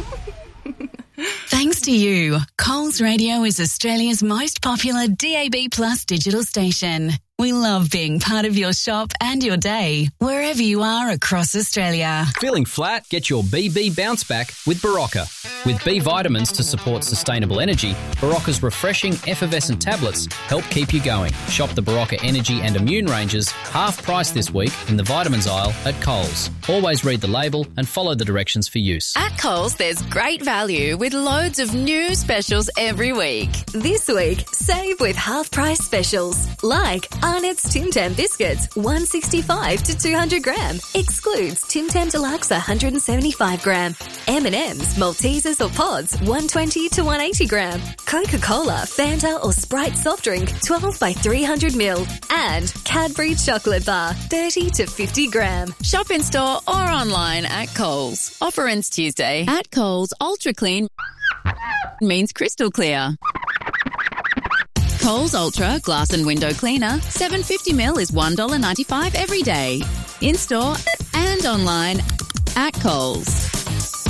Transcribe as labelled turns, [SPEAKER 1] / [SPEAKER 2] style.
[SPEAKER 1] Thanks to you, Coles Radio is Australia's most popular DAB+ digital station. We love being part of your shop and your day, wherever you are across Australia.
[SPEAKER 2] Feeling flat? Get your BB bounce back with Barocca. With B vitamins to support sustainable energy, Barocca's refreshing effervescent tablets help keep you going. Shop the Barocca Energy and Immune ranges half price this week in the vitamins aisle at Coles. Always read the label and follow the directions for use.
[SPEAKER 3] At Coles, there's great value with loads of new specials every week. This week, save with half-price specials like Arnott's Tim Tam biscuits, 165 to 200 gram. Excludes Tim Tam Deluxe 175 gram. M&M's, Maltesers or Pods, 120 to 180 gram. Coca-Cola, Fanta or Sprite soft drink, 12 by 300 ml. And Cadbury chocolate bar, 30 to 50 gram.
[SPEAKER 4] Shop in store or online at Coles. Offer ends Tuesday. At Coles, Ultra Clean means crystal clear. Coles Ultra Glass and Window Cleaner, 750ml is $1.95 every day. In store and online at Coles.